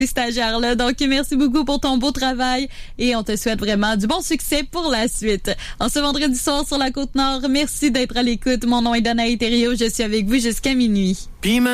stagiaires-là. Donc, merci beaucoup pour ton beau travail et on te souhaite vraiment du bon succès pour la suite. En ce vendredi soir sur la Côte-Nord, merci d'être à l'écoute. Mon nom est Danae Thériault. Je suis avec vous jusqu'à minuit.